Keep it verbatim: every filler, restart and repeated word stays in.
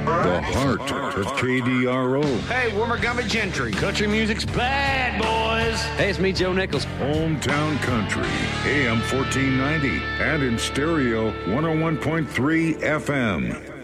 The heart of K D R O. Hey, Wimmergummy Gentry. Country music's bad, boys. Hey, it's me, Joe Nichols. Hometown Country, A M fourteen ninety, and in stereo, one oh one point three F M.